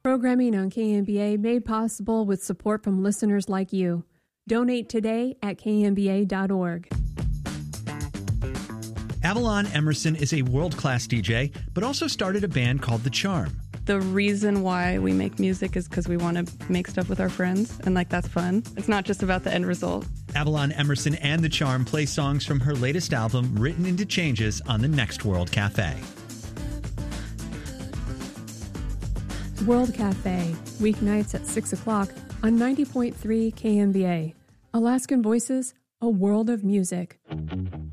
Programming on KMBA made possible with support from listeners like you. Donate today at kmba.org. Avalon Emerson is a world-class DJ, but also started a band called The Charm. The reason why we make music is because we want to make stuff with our friends, and that's fun. It's not just about the end result. Avalon Emerson and The Charm play songs from her latest album, Written into Changes, on the Next World Cafe. World Cafe, weeknights at 6 o'clock on 90.3 KMBA. Alaskan Voices, a world of music.